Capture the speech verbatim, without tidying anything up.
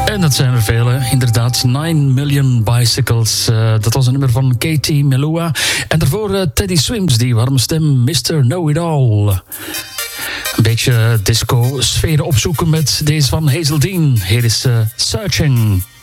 En dat zijn er vele, inderdaad. nine million Bicycles. Uh, dat was een nummer van Katie Melua. En daarvoor uh, Teddy Swims, die warme stem, mister Know-It-All. Een beetje disco-sferen opzoeken met deze van Hazel Dean. Hier is uh, Searching.